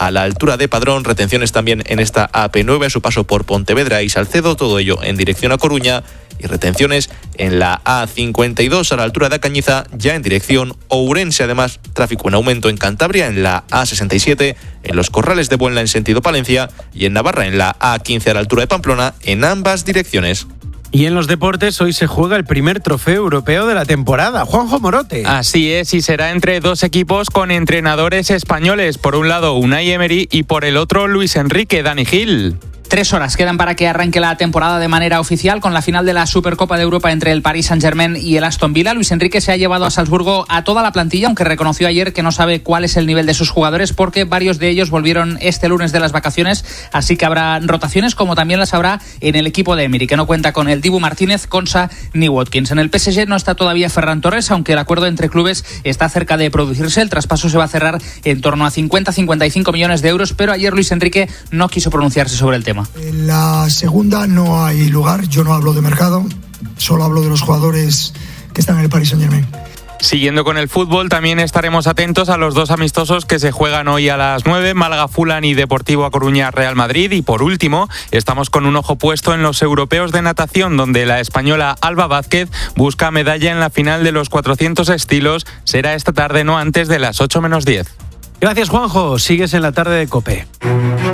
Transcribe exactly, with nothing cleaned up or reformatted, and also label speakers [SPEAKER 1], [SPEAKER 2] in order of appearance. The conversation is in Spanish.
[SPEAKER 1] a la altura de Padrón, retenciones también en esta A P nueve a su paso por Pontevedra y Salcedo, todo ello en dirección a Coruña, y retenciones en la A cincuenta y dos a la altura de Cañiza, ya en dirección Ourense. Además, tráfico en aumento en Cantabria, en la A sesenta y siete, en los Corrales de Buenla en sentido Palencia, y en Navarra en la A quince a la altura de Pamplona, en ambas direcciones.
[SPEAKER 2] Y en los deportes, hoy se juega el primer trofeo europeo de la temporada. Juanjo Morote.
[SPEAKER 3] Así es, y será entre dos equipos con entrenadores españoles. Por un lado, Unai Emery, y por el otro, Luis Enrique. Dani Gil.
[SPEAKER 4] Tres horas quedan para que arranque la temporada de manera oficial con la final de la Supercopa de Europa entre el Paris Saint-Germain y el Aston Villa. Luis Enrique se ha llevado a Salzburgo a toda la plantilla, aunque reconoció ayer que no sabe cuál es el nivel de sus jugadores porque varios de ellos volvieron este lunes de las vacaciones, así que habrá rotaciones como también las habrá en el equipo de Emery, que no cuenta con el Dibu Martínez, Konsa ni Watkins. En el P S G no está todavía Ferran Torres, aunque el acuerdo entre clubes está cerca de producirse. El traspaso se va a cerrar en torno a cincuenta a cincuenta y cinco millones de euros, pero ayer Luis Enrique no quiso pronunciarse sobre el tema.
[SPEAKER 5] La segunda no hay lugar, yo no hablo de mercado, solo hablo de los jugadores que están en el Paris Saint-Germain.
[SPEAKER 3] Siguiendo con el fútbol, también estaremos atentos a los dos amistosos que se juegan hoy a las nueve, Málaga-Fulham y Deportivo A Coruña-Real Madrid. Y por último, estamos con un ojo puesto en los europeos de natación, donde la española Alba Vázquez busca medalla en la final de los cuatrocientos estilos. Será esta tarde, no antes de las ocho menos diez.
[SPEAKER 2] Gracias, Juanjo. Sigues en la tarde de COPE.